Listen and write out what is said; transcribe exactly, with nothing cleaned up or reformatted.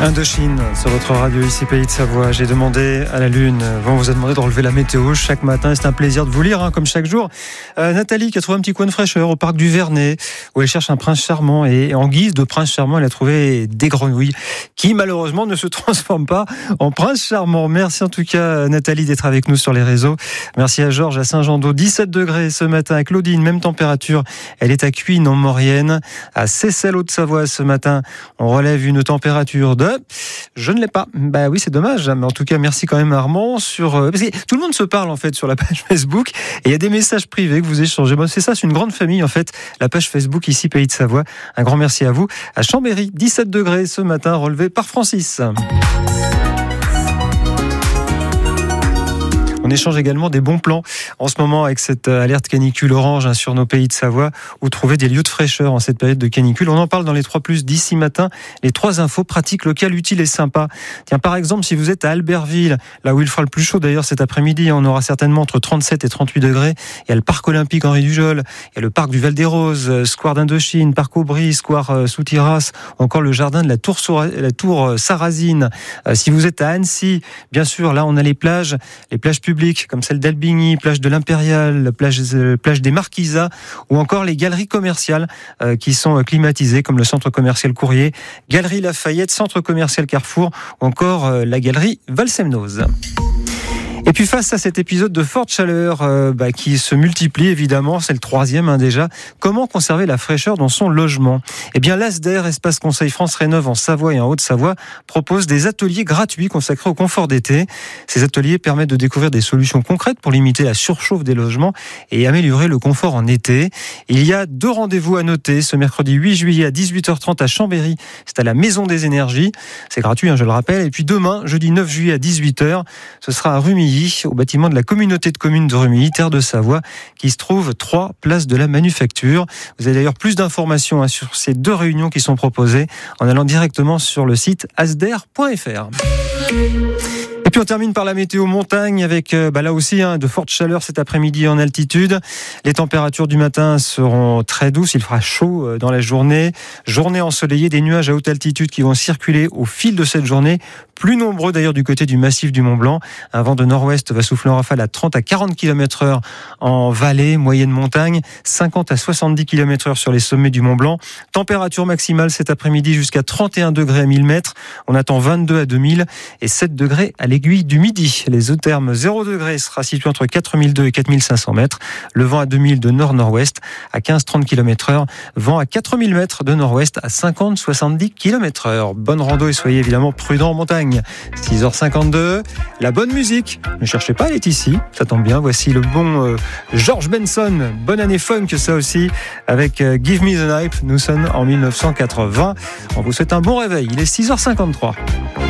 Indochine sur votre radio ici Pays de Savoie. J'ai demandé à la Lune, on vous a demandé de relever la météo chaque matin. C'est un plaisir de vous lire, hein, comme chaque jour. Euh, Nathalie qui a trouvé un petit coin de fraîcheur au parc du Vernet, où elle cherche un prince charmant. Et en guise de prince charmant, elle a trouvé des grenouilles qui malheureusement ne se transforment pas en prince charmant. Merci en tout cas Nathalie d'être avec nous sur les réseaux. Merci à Georges à Saint-Jean-d'Eau. dix-sept degrés ce matin à Claudine, même température. Elle est à Cuines en Maurienne. À Seyssel, Haute-Savoie ce matin, on relève une température de... Je ne l'ai pas. Bah oui, c'est dommage. Mais en tout cas, merci quand même Armand. Sur... Parce que tout le monde se parle en fait sur la page Facebook. Et il y a des messages privés que vous échangez. Bon, c'est ça, c'est une grande famille en fait. La page Facebook ici Pays de Savoie. Un grand merci à vous. À Chambéry, dix-sept degrés ce matin, relevé par Francis. On échange également des bons plans en ce moment avec cette alerte canicule orange hein, sur nos Pays de Savoie, où trouver des lieux de fraîcheur en cette période de canicule. On en parle dans les trois plus d'ici matin. Les trois infos pratiques, locales, utiles et sympas. Tiens, par exemple, si vous êtes à Albertville, là où il fera le plus chaud d'ailleurs cet après-midi, on aura certainement entre trente-sept et trente-huit degrés. Il y a le parc olympique Henri Dujol, il y a le parc du Val-des-Roses, Square d'Indochine, parc Aubry, Square Soutiras, encore le jardin de la tour, la tour Sarrazine. Euh, si vous êtes à Annecy, bien sûr, là on a les plages, les plages publiques comme celle d'Albigny, plage de l'Impérial, plage, euh, plage des Marquisas, ou encore les galeries commerciales euh, qui sont climatisées, comme le centre commercial Courrier, Galerie Lafayette, centre commercial Carrefour, ou encore euh, la galerie Valsemnose. Et puis face à cet épisode de forte chaleur euh, bah, qui se multiplie évidemment, c'est le troisième hein, déjà, comment conserver la fraîcheur dans son logement ? Eh bien l'Asder, Espace Conseil France Rénov en Savoie et en Haute-Savoie, propose des ateliers gratuits consacrés au confort d'été. Ces ateliers permettent de découvrir des solutions concrètes pour limiter la surchauffe des logements et améliorer le confort en été. Il y a deux rendez-vous à noter, ce mercredi huit juillet à dix-huit heures trente à Chambéry, c'est à la Maison des Énergies, c'est gratuit hein, je le rappelle, et puis demain, jeudi neuf juillet à dix-huit heures, ce sera à Rumilly, au bâtiment de la communauté de communes de Rumilly, Terre de Savoie, qui se trouve trois place de la Manufacture. Vous avez d'ailleurs plus d'informations hein, sur ces deux réunions qui sont proposées en allant directement sur le site asder point f r. Et puis on termine par la météo montagne avec bah là aussi hein, de fortes chaleurs cet après-midi en altitude. Les températures du matin seront très douces, il fera chaud dans la journée. Journée ensoleillée, des nuages à haute altitude qui vont circuler au fil de cette journée. Plus nombreux d'ailleurs du côté du massif du Mont-Blanc. Un vent de nord-ouest va souffler en rafale à trente à quarante kilomètres heure en vallée, moyenne montagne, cinquante à soixante-dix kilomètres heure sur les sommets du Mont-Blanc. Température maximale cet après-midi jusqu'à trente et un degrés à mille mètres. On attend vingt-deux à deux mille et sept degrés à l'aiguille du Midi. Les eaux-thermes zéro degré sera situé entre quatre mille deux et quatre mille cinq cents mètres. Le vent à deux mille de nord-nord-ouest à quinze à trente kilomètres heure. Vent à quatre mille mètres de nord-ouest à cinquante à soixante-dix kilomètres heure. Bonne rando et soyez évidemment prudents en montagne. six heures cinquante-deux, la bonne musique. Ne cherchez pas, elle est ici. Ça tombe bien. Voici le bon euh, George Benson. Bonne année funk, ça aussi, avec euh, Give Me the Night. Nous sommes en mille neuf cent quatre-vingts. On vous souhaite un bon réveil. Il est six heures cinquante-trois.